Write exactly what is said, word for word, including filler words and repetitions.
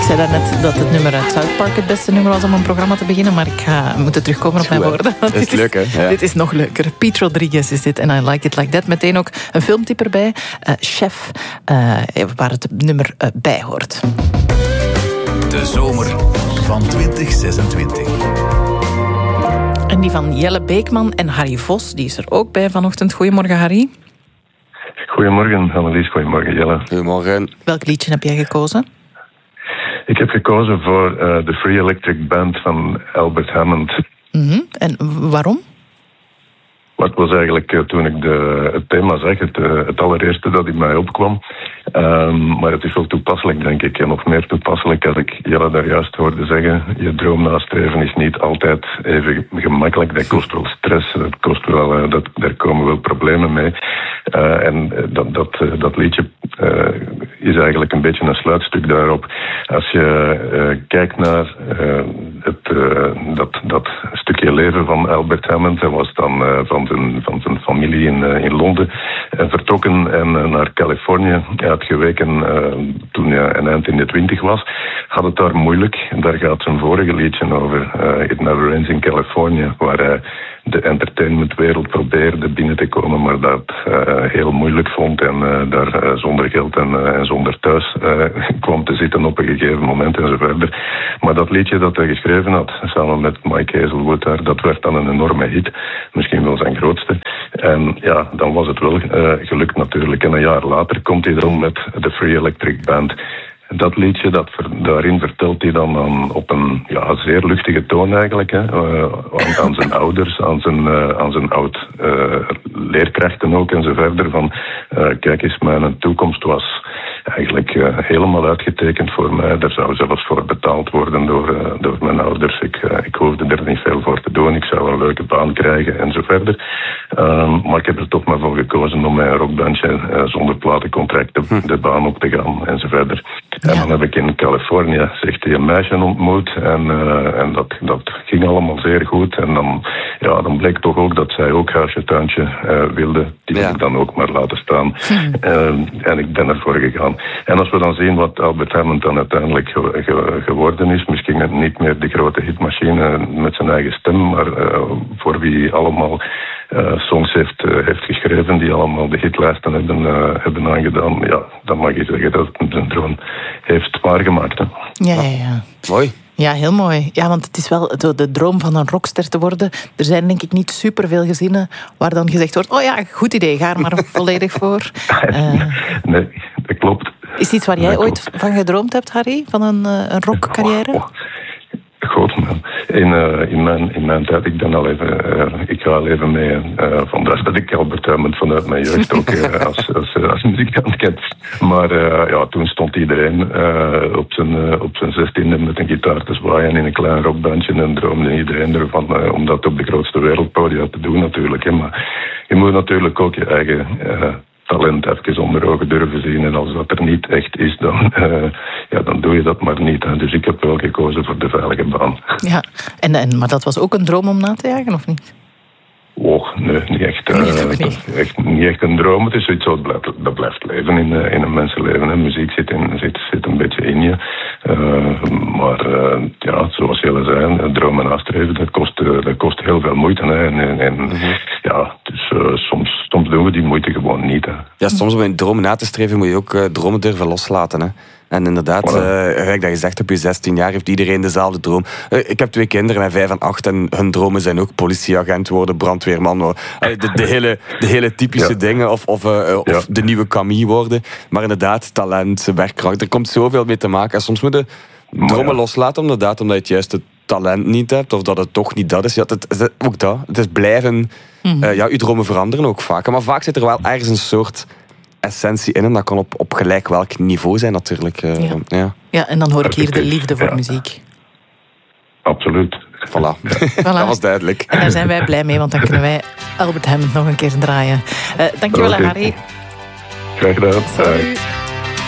zei daarnet dat het nummer uit South Park het beste nummer was om een programma te beginnen, maar ik ga moeten terugkomen op mijn woorden. Dat is leuk, hè? Ja. Dit is nog leuker. Pete Rodriguez is dit en I Like It Like That. Meteen ook een filmtip erbij. Uh, Chef, uh, waar het nummer uh, bij hoort. De zomer van twintig zesentwintig. En die van Jelle Beekman en Harry Vos, die is er ook bij vanochtend. Goedemorgen, Harry. Goedemorgen, Annelies. Goedemorgen, Jelle. Goedemorgen. Welk liedje heb jij gekozen? Ik heb gekozen voor uh, de Free Electric Band van Albert Hammond. Mm-hmm. En waarom? Wat was eigenlijk uh, toen ik de, het thema zag, het, uh, het allereerste dat in mij opkwam. Um, maar het is wel toepasselijk, denk ik. En nog meer toepasselijk als ik Jelle daar juist hoorde zeggen. Je droom nastreven is niet altijd even gemakkelijk. Dat kost wel stress, dat kost wel, uh, dat, daar komen wel problemen mee. Uh, en dat, dat, uh, dat liedje uh, is eigenlijk een beetje een sluitstuk daarop. Als je uh, kijkt naar uh, het, uh, dat, dat stukje leven van Albert Hammond, hij was dan uh, van zijn, van zijn familie in, uh, in Londen en vertrokken en uh, naar Californië. Hij had geweken uh, toen hij een eind in de twintig was, had het daar moeilijk. En daar gaat zijn vorige liedje over, uh, It Never Rains in California, waar hij de entertainmentwereld probeerde binnen te komen, maar dat uh, heel moeilijk vond en uh, daar uh, zonder geld en, uh, en zonder thuis uh, kwam te zitten op een gegeven moment en zo verder. Maar dat liedje dat hij geschreven had, samen met Mike Hazelwood daar, dat werd dan een enorme hit. Misschien wel zijn grootste. En ja, dan was het wel uh, gelukt natuurlijk. En een jaar later komt hij dan met de Free Electric Band. Dat liedje, dat ver, daarin vertelt hij dan aan, op een ja, zeer luchtige toon eigenlijk. Hè, uh, aan, aan zijn ouders, aan zijn, uh, aan zijn oud uh, leerkrachten ook en zo verder. Van, uh, kijk eens, mijn toekomst was eigenlijk uh, helemaal uitgetekend voor mij. Daar zou zelfs voor betaald worden door, uh, door mijn ouders. Ik, uh, ik hoefde er niet veel voor te doen. Ik zou een leuke baan krijgen en zo verder. Um, maar ik heb er toch maar voor gekozen om mijn rockbandje uh, zonder platencontract de, de baan op te gaan en zo verder. En ja. Dan heb ik in Californië, zegt hij, een meisje ontmoet. En, uh, en dat, dat ging allemaal zeer goed. En dan, ja, dan bleek toch ook dat zij ook huisje tuintje uh, wilde. Die ja. heb ik dan ook maar laten staan. Hm. Uh, en ik ben ervoor gegaan. En als we dan zien wat Albert Hammond dan uiteindelijk ge- ge- geworden is, misschien niet meer de grote hitmachine met zijn eigen stem, maar uh, voor wie allemaal uh, songs heeft, uh, heeft geschreven, die allemaal de hitlijsten hebben, uh, hebben aangedaan, ja, dan mag je zeggen dat het een droom heeft waargemaakt. Hè. Ja, ja, ja. Mooi. Ja, heel mooi. Ja, want het is wel de droom van een rockster te worden. Er zijn denk ik niet superveel gezinnen waar dan gezegd wordt, oh ja, goed idee, ga er maar volledig voor. Uh, nee, dat klopt. Is het iets waar jij ooit van gedroomd hebt, Harry? Van een, uh, een rockcarrière? Oh, oh. God, man. In, uh, in, mijn, in mijn tijd, ik ben al even, uh, ik ga al even mee. Uh, vandaar dat ik Albert Hammond vanuit mijn jeugd ook uh, als, als, uh, als muzikant ken. Maar uh, ja, toen stond iedereen uh, op zijn uh, op zijn zestiende met een gitaar te zwaaien in een klein rockbandje en droomde iedereen ervan uh, om dat op de grootste wereldpodia te doen natuurlijk. Hè. Maar je moet natuurlijk ook je eigen Uh, talent even onder ogen durven zien. En als dat er niet echt is, dan, uh, ja, dan doe je dat maar niet. Hè. Dus ik heb wel gekozen voor de veilige baan. Ja, en, en, maar dat was ook een droom om na te jagen, of niet? Och, nee, niet echt, uh, nee, niet. echt, niet echt een droom. Het is zoiets dat blijft, dat blijft leven in, uh, in een mensenleven. Hè. Muziek zit, in, zit, zit een beetje in je. Uh, maar uh, ja, zoals jullie zei, dromen nastreven, dat kost, uh, dat kost heel veel moeite. Hè. En, en mm-hmm. ja, dus uh, soms, soms doen we die moeite gewoon niet. Hè. Ja, soms om een droom na te streven moet je ook uh, dromen durven loslaten. Hè. En inderdaad, voilà. uh, gelijk dat je zegt, op je zestien jaar heeft iedereen dezelfde droom. Uh, ik heb twee kinderen, met vijf en acht, en hun dromen zijn ook politieagent worden, brandweerman worden. Uh, de, de, hele, de hele typische ja. dingen, of, of, uh, of ja. de nieuwe Camille worden. Maar inderdaad, talent, werkkracht, er komt zoveel mee te maken. En soms moet je dromen ja. loslaten, inderdaad, omdat je het juiste talent niet hebt, of dat het toch niet dat is. Ja, het, het, ook dat. Het is blijven, mm-hmm. uh, ja, je dromen veranderen ook vaak. Maar vaak zit er wel ergens een soort essentie in, en dat kan op, op gelijk welk niveau zijn natuurlijk. Uh, ja. Ja. ja, en dan hoor ik hier de liefde voor ja. muziek. Absoluut. Voilà. voilà, dat was duidelijk. En daar zijn wij blij mee, want dan kunnen wij Albert Hammond nog een keer draaien. Uh, dankjewel, okay. Harry. Graag gedaan.